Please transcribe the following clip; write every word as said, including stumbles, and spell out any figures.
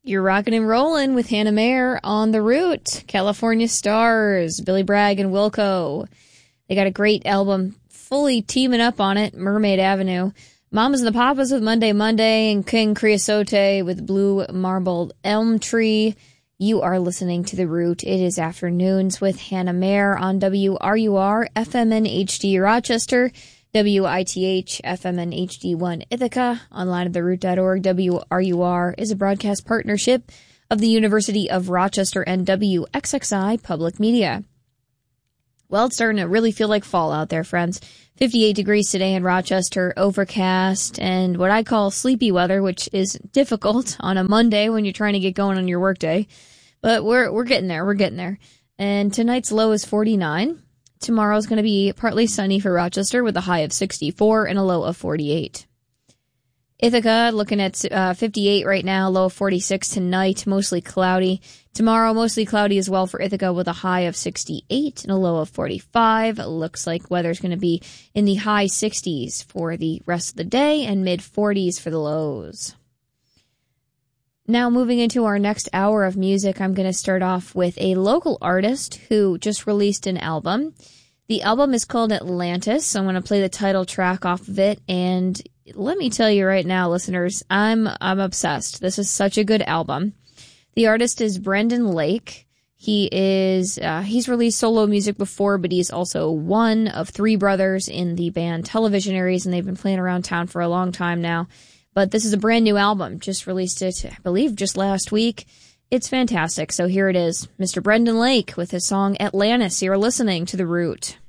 You're rocking and rolling with Hannah Mayer on The Root. California Stars, Billy Bragg and Wilco. They got a great album fully teaming up on it, Mermaid Avenue. Mamas and the Papas with Monday Monday and King Creosote with Blue Marbled Elm Tree. You are listening to The Root. It is Afternoons with Hannah Mayer on W R U R F M N H D Rochester, W I T H F M N H D one Ithaca, online at the root dot org. W R U R is a broadcast partnership of the University of Rochester and W X X I Public Media. Well, it's starting to really feel like fall out there, friends. fifty-eight degrees today in Rochester, overcast, and what I call sleepy weather, which is difficult on a Monday when you're trying to get going on your workday. But we're we're getting there, we're getting there. And tonight's low is forty-nine. Tomorrow's going to be partly sunny for Rochester with a high of sixty-four and a low of forty-eight. Ithaca, looking at uh, fifty-eight right now, low of forty-six tonight, mostly cloudy. Tomorrow, mostly cloudy as well for Ithaca with a high of sixty-eight and a low of forty-five. It looks like weather's going to be in the high sixties for the rest of the day and mid forties for the lows. Now, moving into our next hour of music, I'm going to start off with a local artist who just released an album. The album is called Atlantis. I'm going to play the title track off of it, and let me tell you right now, listeners, I'm I'm obsessed. This is such a good album. The artist is Brendan Lake. He is uh, he's released solo music before, but he's also one of three brothers in the band Televisionaries, and they've been playing around town for a long time now. But this is a brand new album. Just released it, I believe, just last week. It's fantastic. So here it is, Mister Brendan Lake with his song Atlantis. You're listening to The Root.